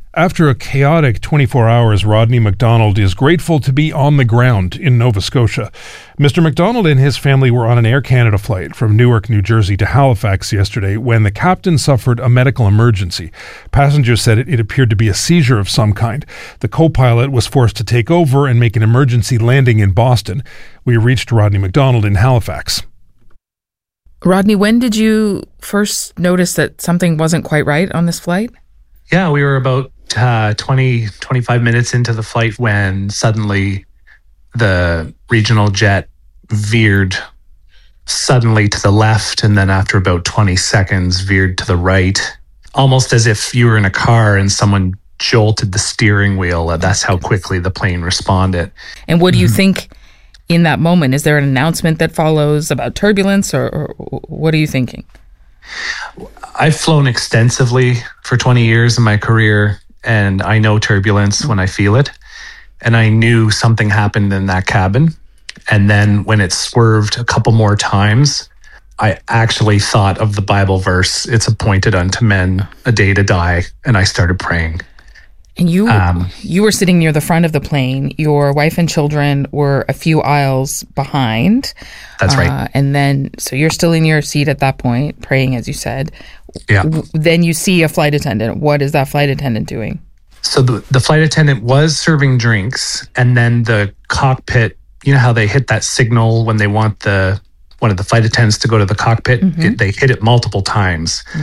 After a chaotic 24 hours, Rodney McDonald is grateful to be on the ground in Nova Scotia. Mr. McDonald and his family were on an Air Canada flight from Newark, New Jersey to Halifax yesterday when the captain suffered a medical emergency. Passengers said it appeared to be a seizure of some kind. The co-pilot was forced to take over and make an emergency landing in Boston. We reached Rodney McDonald in Halifax. Rodney, when did you first notice that something wasn't quite right on this flight? Yeah, we were about 25 minutes into the flight when suddenly the regional jet veered suddenly to the left, and then after about 20 seconds veered to the right, almost as if you were in a car and someone jolted the steering wheel. That's how quickly the plane responded. And what do you think in that moment? Is there an announcement that follows about turbulence, or what are you thinking? I've flown extensively for 20 years in my career, and I know turbulence when I feel it. And I knew something happened in that cabin. And then when it swerved a couple more times, I actually thought of the Bible verse, "It's appointed unto men a day to die," and I started praying. And you were sitting near the front of the plane. Your wife and children were a few aisles behind. That's right. And then, so you're still in your seat at that point, praying, as you said. Yeah. Then you see a flight attendant. What is that flight attendant doing? So the flight attendant was serving drinks, and then the cockpit, you know how they hit that signal when they want one of the flight attendants to go to the cockpit? Mm-hmm. They hit it multiple times. Mm-hmm.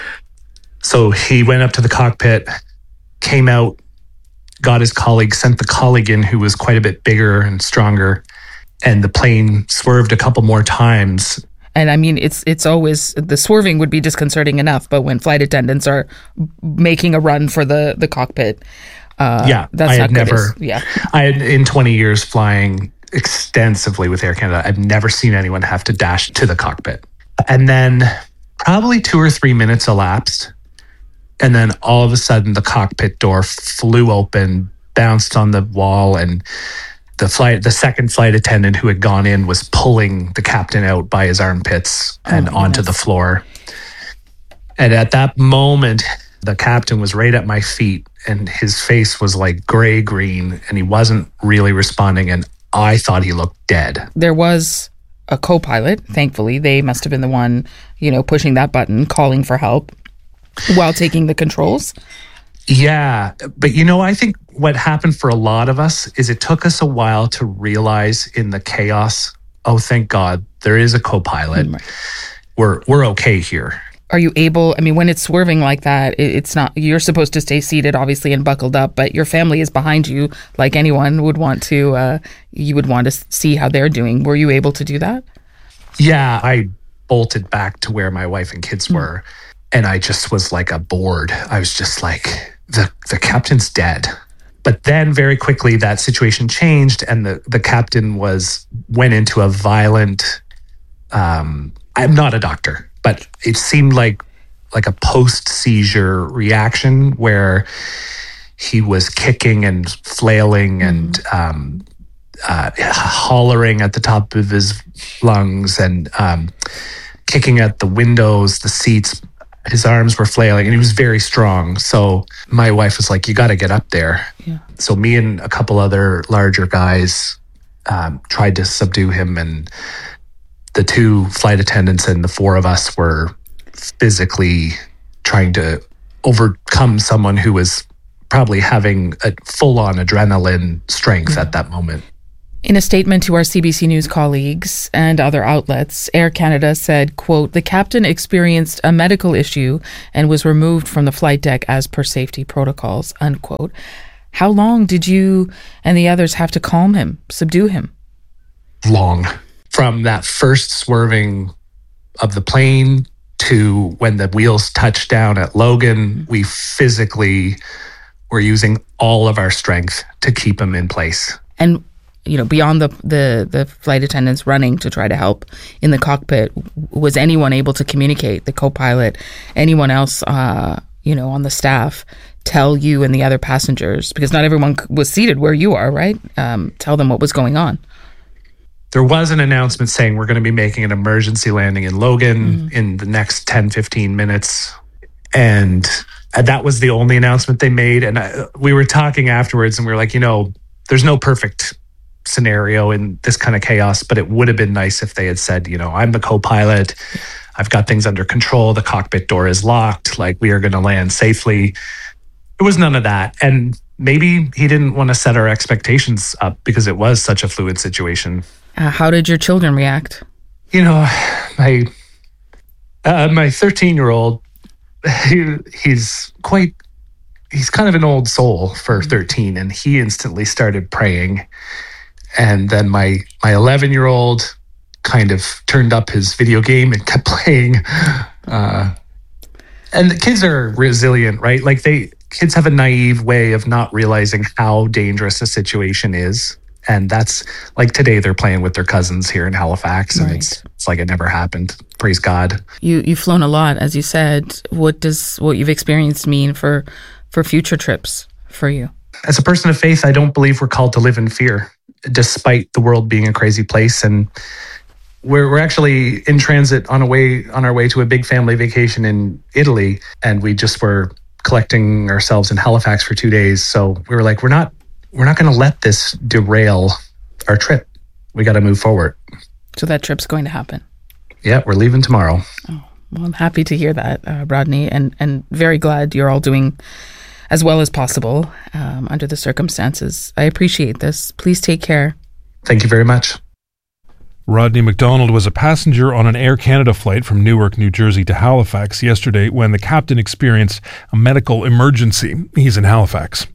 So he went up to the cockpit, came out, got his colleague, sent the colleague in who was quite a bit bigger and stronger, and the plane swerved a couple more times. And I mean, it's always, the swerving would be disconcerting enough, but when flight attendants are making a run for the cockpit, that's not good. I had, in 20 years flying extensively with Air Canada, I've never seen anyone have to dash to the cockpit. And then probably 2 or 3 minutes elapsed. And then all of a sudden the cockpit door flew open, bounced on the wall, and the second flight attendant who had gone in was pulling the captain out by his armpits and onto the floor. And at that moment, the captain was right at my feet, and his face was like gray-green, and he wasn't really responding, and I thought he looked dead. There was a co-pilot, thankfully. They must have been the one, pushing that button, calling for help while taking the controls. Yeah, but I think what happened for a lot of us is it took us a while to realize in the chaos, oh, thank God, there is a co-pilot. We're okay here. Are you able, when it's swerving like that, it's not, you're supposed to stay seated, obviously, and buckled up, but your family is behind you, like anyone would want to, you would want to see how they're doing. Were you able to do that? Yeah, I bolted back to where my wife and kids were, and I just was like a board. I was just like, the captain's dead. But then very quickly that situation changed, and the captain went into a violent, I'm not a doctor, but it seemed like a post-seizure reaction where he was kicking and flailing and hollering at the top of his lungs and kicking at the windows, the seats. His arms were flailing, and he was very strong. So my wife was like, "You got to get up there." Yeah. So me and a couple other larger guys tried to subdue him, and the 2 flight attendants and the 4 of us were physically trying to overcome someone who was probably having a full-on adrenaline strength at that moment. In a statement to our CBC News colleagues and other outlets, Air Canada said, quote, "The captain experienced a medical issue and was removed from the flight deck as per safety protocols," unquote. How long did you and the others have to calm him, subdue him? Long. From that first swerving of the plane to when the wheels touched down at Logan, we physically were using all of our strength to keep him in place. And beyond the flight attendants running to try to help in the cockpit, was anyone able to communicate, the co-pilot, anyone else, on the staff, tell you and the other passengers, because not everyone was seated where you are, right? Tell them what was going on. There was an announcement saying we're going to be making an emergency landing in Logan in the next 10, 15 minutes. And that was the only announcement they made. And we were talking afterwards and we were like, there's no perfect scenario in this kind of chaos, but it would have been nice if they had said, I'm the co-pilot. I've got things under control. The cockpit door is locked. Like, we are going to land safely. It was none of that. And maybe he didn't want to set our expectations up because it was such a fluid situation. How did your children react? My 13-year-old, he's kind of an old soul for 13, and he instantly started praying. And then my 11-year-old kind of turned up his video game and kept playing. And the kids are resilient, right? Like, kids have a naive way of not realizing how dangerous a situation is. And that's like, today they're playing with their cousins here in Halifax, and it's like it never happened. Praise God. You've flown a lot, as you said. What does what you've experienced mean for future trips for you? As a person of faith, I don't believe we're called to live in fear, despite the world being a crazy place. And we're actually in transit on our way to a big family vacation in Italy, and we just were collecting ourselves in Halifax for 2 days. So we were like, we're not going to let this derail our trip. We got to move forward. So that trip's going to happen. Yeah, we're leaving tomorrow. Oh, well, I'm happy to hear that, Rodney, and very glad you're all doing as well as possible under the circumstances. I appreciate this. Please take care. Thank you very much. Rodney McDonald was a passenger on an Air Canada flight from Newark, New Jersey to Halifax yesterday when the captain experienced a medical emergency. He's in Halifax.